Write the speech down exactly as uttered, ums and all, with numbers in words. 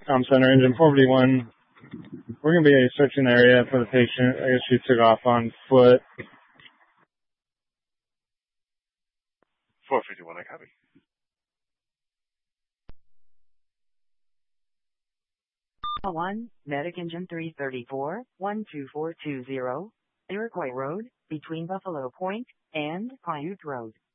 Com Center, Engine four fifty-one. We're going to be searching the area for the patient. I guess she took off on foot. four fifty-one, I copy. one, Medic Engine three thirty-four, one two four two zero, Iroquois Road, between Buffalo Point and Paiute Road.